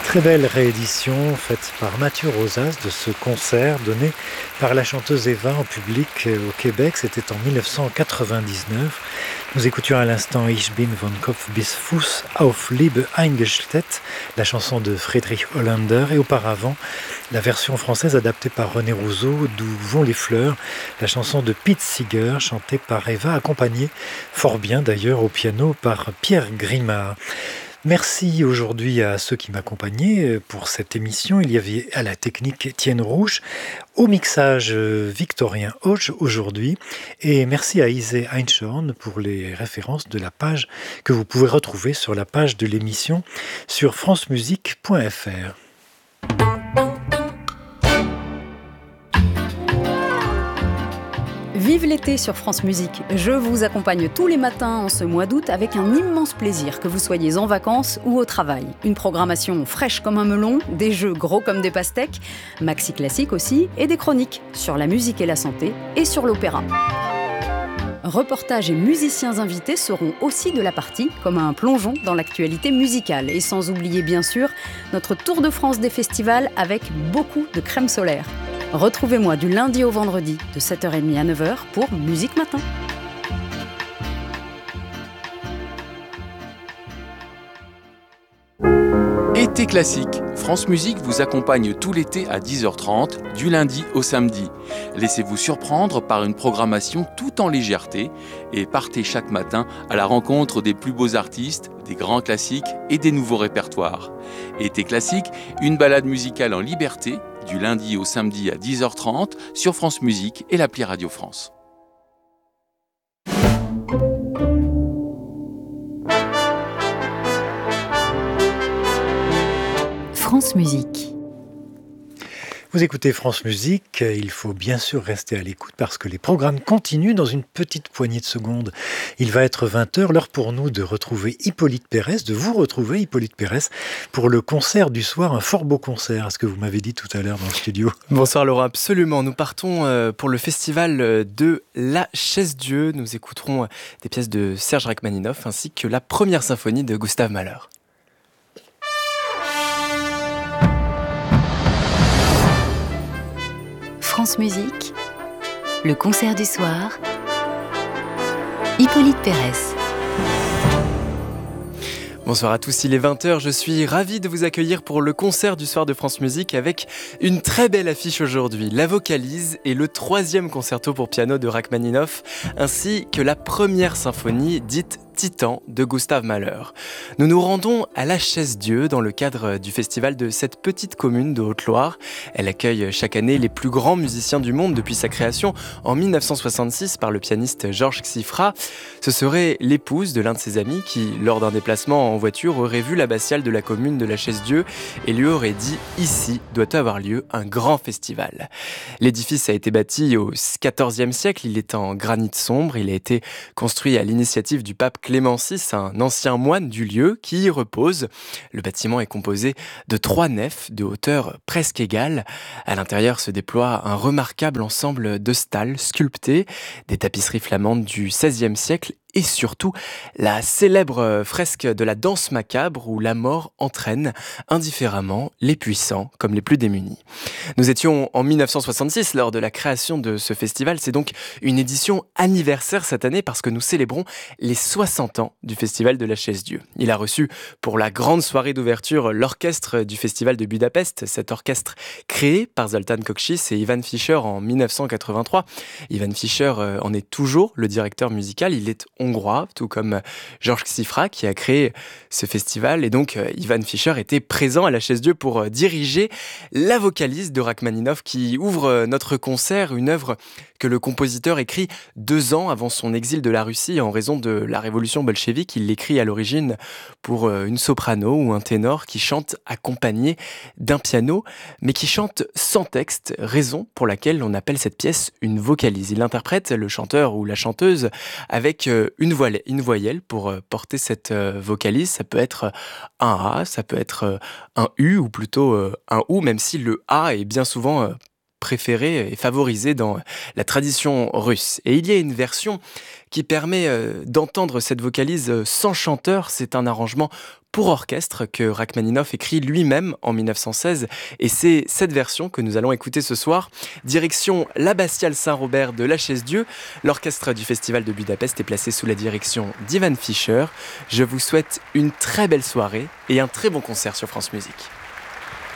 Très belle réédition faite par Mathieu Rosas de ce concert donné par la chanteuse Eva en public au Québec. C'était en 1999. Nous écoutions à l'instant Ich bin von Kopf bis Fuß auf Liebe eingestellt, la chanson de Friedrich Hollander, et auparavant la version française adaptée par René Rousseau d'Où vont les fleurs, la chanson de Pete Seeger chantée par Eva, accompagnée fort bien d'ailleurs au piano par Pierre Grimard. Merci aujourd'hui à ceux qui m'accompagnaient pour cette émission. Il y avait à la technique Étienne Rouge, au mixage Victorien Hodge aujourd'hui, et merci à Isée Einschorn pour les références de la page que vous pouvez retrouver sur la page de l'émission sur francemusique.fr. Vive l'été sur France Musique. Je vous accompagne tous les matins en ce mois d'août avec un immense plaisir, que vous soyez en vacances ou au travail. Une programmation fraîche comme un melon, des jeux gros comme des pastèques, maxi classique aussi, et des chroniques sur la musique et la santé et sur l'opéra. Reportages et musiciens invités seront aussi de la partie, comme un plongeon dans l'actualité musicale. Et sans oublier bien sûr notre tour de France des festivals avec beaucoup de crème solaire. Retrouvez-moi du lundi au vendredi de 7h30 à 9h pour Musique Matin. Été classique, France Musique vous accompagne tout l'été à 10h30, du lundi au samedi. Laissez-vous surprendre par une programmation tout en légèreté et partez chaque matin à la rencontre des plus beaux artistes, des grands classiques et des nouveaux répertoires. Été classique, une balade musicale en liberté, du lundi au samedi à 10h30 sur France Musique et l'appli Radio France. France Musique. Vous écoutez France Musique, il faut bien sûr rester à l'écoute parce que les programmes continuent dans une petite poignée de secondes. Il va être 20h, l'heure pour nous de retrouver Hippolyte Pérès, de vous retrouver Hippolyte Pérès pour le concert du soir, un fort beau concert, à ce que vous m'avez dit tout à l'heure dans le studio. Bonsoir Laurent, absolument. Nous partons pour le festival de La Chaise-Dieu. Nous écouterons des pièces de Serge Rachmaninoff ainsi que la première symphonie de Gustave Mahler. France Musique, le concert du soir, Hippolyte Pérès. Bonsoir à tous, il est 20h, je suis ravi de vous accueillir pour le concert du soir de France Musique avec une très belle affiche aujourd'hui, la vocalise et le 3e concerto pour piano de Rachmaninoff, ainsi que la première symphonie dite Titan de Gustave Mahler. Nous nous rendons à La Chaise-Dieu dans le cadre du festival de cette petite commune de Haute-Loire. Elle accueille chaque année les plus grands musiciens du monde depuis sa création en 1966 par le pianiste Georges Xifra. Ce serait l'épouse de l'un de ses amis qui, lors d'un déplacement en voiture, aurait vu l'abbatiale de la commune de La Chaise-Dieu et lui aurait dit « Ici doit avoir lieu un grand festival ». L'édifice a été bâti au XIVe siècle, il est en granit sombre, il a été construit à l'initiative du pape Clément VI, un ancien moine du lieu qui y repose. Le bâtiment est composé de 3 nefs de hauteur presque égale. À l'intérieur se déploie un remarquable ensemble de stalles sculptées, des tapisseries flamandes du XVIe siècle et surtout la célèbre fresque de la danse macabre où la mort entraîne indifféremment les puissants comme les plus démunis. Nous étions en 1966 lors de la création de ce festival. C'est donc une édition anniversaire cette année parce que nous célébrons les 60 ans du Festival de La Chaise-Dieu. Il a reçu pour la grande soirée d'ouverture l'orchestre du Festival de Budapest, cet orchestre créé par Zoltán Kocsis et Ivan Fischer en 1983. Ivan Fischer en est toujours le directeur musical. Il est hongrois, tout comme Georges Xifra qui a créé ce festival. Et donc, Ivan Fischer était présent à La Chaise-Dieu pour diriger la vocalise de Rachmaninoff qui ouvre notre concert, une œuvre que le compositeur écrit 2 ans avant son exil de la Russie en raison de la révolution bolchevique. Il l'écrit à l'origine pour une soprano ou un ténor qui chante accompagné d'un piano, mais qui chante sans texte, raison pour laquelle on appelle cette pièce une vocalise. Il interprète le chanteur ou la chanteuse avec une voyelle pour porter cette vocalise. Ça peut être un A, ça peut être un U ou plutôt un OU, même si le A est bien souvent préférée et favorisée dans la tradition russe. Et il y a une version qui permet d'entendre cette vocalise sans chanteur. C'est un arrangement pour orchestre que Rachmaninov écrit lui-même en 1916. Et c'est cette version que nous allons écouter ce soir. Direction l'Abbatiale Saint-Robert de la Chaise-Dieu. L'orchestre du Festival de Budapest est placé sous la direction d'Ivan Fischer. Je vous souhaite une très belle soirée et un très bon concert sur France Musique.